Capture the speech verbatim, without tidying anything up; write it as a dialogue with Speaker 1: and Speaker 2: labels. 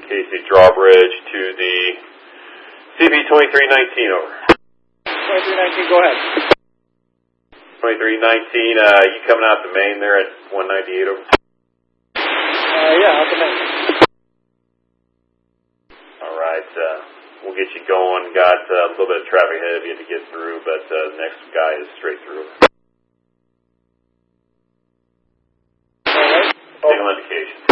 Speaker 1: Casey Drawbridge to the C B twenty-three nineteen, over.
Speaker 2: twenty-three nineteen, go ahead.
Speaker 1: twenty-three nineteen, uh, you coming out the main there at one ninety-eight, over?
Speaker 2: Uh, yeah, out the main.
Speaker 1: All right, uh, we'll get you going. Got uh, a little bit of traffic ahead of you to get through, but uh, the next guy is straight through.
Speaker 2: All right.
Speaker 1: Signal indication.